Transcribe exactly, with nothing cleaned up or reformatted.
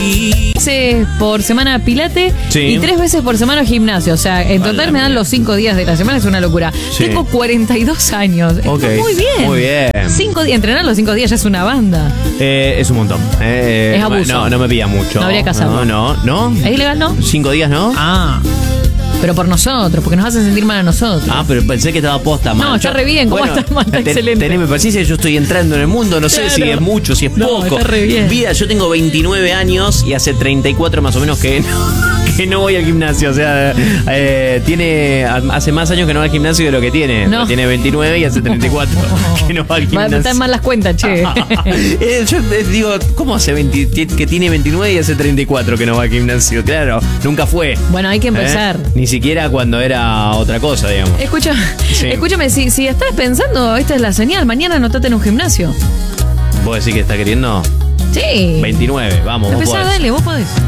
veces por semana pilate Sí. y tres veces por semana gimnasio. O sea, en total Vale, me dan mía. los cinco días de la semana, es una locura. Sí. Tengo cuarenta y dos años. Está Ok, muy bien. muy bien. Cinco días, entrenar los cinco días ya es una banda. Eh, es un montón. Eh, Es abuso. No, no me pilla mucho. No habría que hacerlo. No, no, no. ¿Es ilegal, no? ¿Cinco días no? Ah. Pero por nosotros, porque nos hacen sentir mal a nosotros. Ah, pero pensé que estaba posta mal. No, está Yo- re bien, ¿cómo está mal? Está ten- excelente. Teneme paciencia, yo estoy entrando en el mundo, no sé Claro. si es mucho, si es No, poco. está re bien. Vida, yo tengo veintinueve años y hace treinta y cuatro más o menos que no, que no voy al gimnasio. O sea, eh, tiene hace más años que no va al gimnasio de lo que tiene. No. Tiene veintinueve y hace treinta y cuatro que no va al Va- gimnasio. Están mal las cuentas, che. Eh, yo eh, digo, ¿cómo hace veinte, que tiene veintinueve y hace treinta y cuatro que no va al gimnasio? Claro, nunca fue. Bueno, hay que empezar. ¿Eh? Ni siquiera cuando era otra cosa, digamos. Escucha, Sí. escúchame, si, si estás pensando, esta es la señal, mañana anotate en un gimnasio. ¿Vos decís que está queriendo? Sí. veintinueve, vamos, vos Empezá, podés. dale, vos podés.